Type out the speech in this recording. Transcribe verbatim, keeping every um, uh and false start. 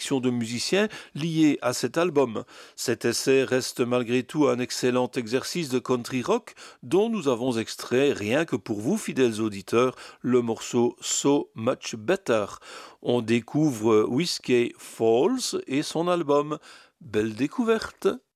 sélection de musiciens liés à cet album. Cet essai reste malgré tout un excellent exercice de country rock dont nous avons extrait, rien que pour vous, fidèles auditeurs, le morceau So Much Better. On découvre Whiskey Falls et son album. Belle découverte!